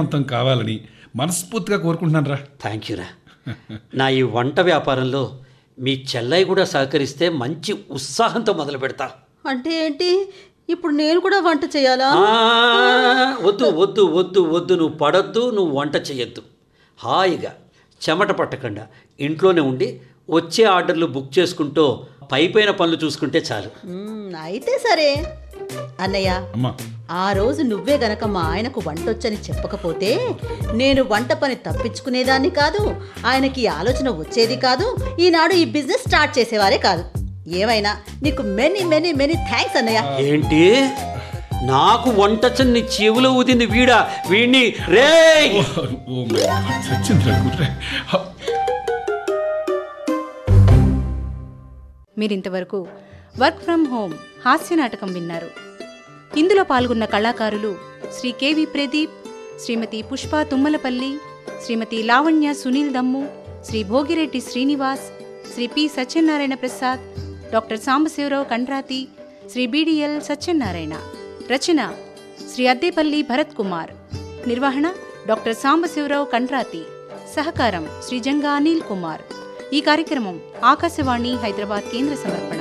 విజయవంతం కావాలని మనస్ఫూర్తిగా కోరుకుంటున్నాను రా. థ్యాంక్ యూ రా. నా ఈ వంట వ్యాపారంలో మీ చెల్లయ్య కూడా సహకరిస్తే మంచి ఉత్సాహంతో మొదలు పెడతా. అంటే ఏంటి, ఇప్పుడు నేను కూడా వంట చేయాలా? వద్దు వద్దు వద్దు వద్దు, నువ్వు పడొద్దు, నువ్వు వంట చేయొద్దు. హాయిగా చెమట పట్టకుండా ఇంట్లోనే ఉండి వచ్చే ఆర్డర్లు బుక్ చేసుకుంటూ పైపైన పనులు చూసుకుంటే చాలు. అయితే సరే అన్నయ్య. అమ్మా, ఆ రోజు నువ్వే గనక మా ఆయనకు వంటొచ్చని చెప్పకపోతే నేను వంట పని తప్పించుకునేదాన్ని కాదు, ఆయనకి ఆలోచన వచ్చేది కాదు, ఈనాడు ఈ బిజినెస్ స్టార్ట్ చేసేవారే కాదు. ఏమైనా నీకు మెనీ మెనీ మెనీ థ్యాంక్స్ అన్నయ్య. ఏంటి, నాకు వంటచ్చని నీ చెవులో ఊదింది వీడిని రే. మీరింతవరకు వర్క్ ఫ్రమ్ హోమ్ హాస్య నాటకం విన్నారు. ఇందులో పాల్గొన్న కళాకారులు శ్రీ కెవి ప్రదీప్, శ్రీమతి పుష్ప తుమ్మలపల్లి, శ్రీమతి లావణ్య సునీల్ దమ్ము, Shri Bhogireddy Srinivas, Shri P Satyanarayana Prasad, doctor Sambasivarao Kandrathi, Shri BDL Satyanarayana. రచన శ్రీ అద్దేపల్లి భరత్ కుమార్. నిర్వహణ డాక్టర్ సాంబశివరావు కండ్రాతి. సహకారం శ్రీ జంగా అనిల్ కుమార్. ఈ కార్యక్రమం ఆకాశవాణి హైదరాబాద్ కేంద్ర సమర్పణ.